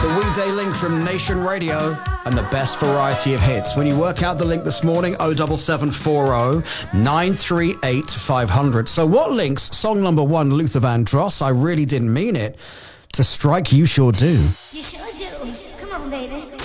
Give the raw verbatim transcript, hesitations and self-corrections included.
The weekday link from Nation Radio and the best variety of hits. When you work out the link this morning, oh seven seven four oh, nine three eight, five hundred. So what links song number one, Luther Vandross, I Really Didn't Mean It, to Strike You Sure Do? You sure do. Come on, baby.